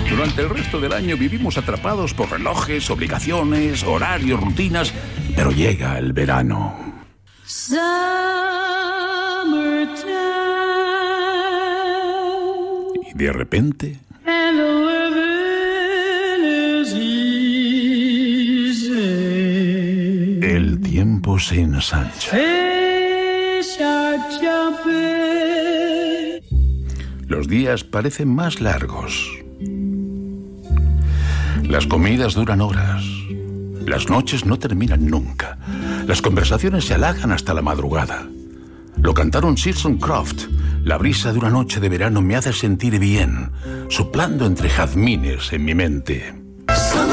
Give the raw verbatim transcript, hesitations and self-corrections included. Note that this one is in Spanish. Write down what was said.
Durante el resto del año vivimos atrapados por relojes, obligaciones, horarios, rutinas, pero llega el verano. Y de repente... el tiempo se ensancha. Los días parecen más largos. Las comidas duran horas. Las noches no terminan nunca. Las conversaciones se alargan hasta la madrugada. Lo cantaron Searson Croft. La brisa de una noche de verano me hace sentir bien, soplando entre jazmines en mi mente.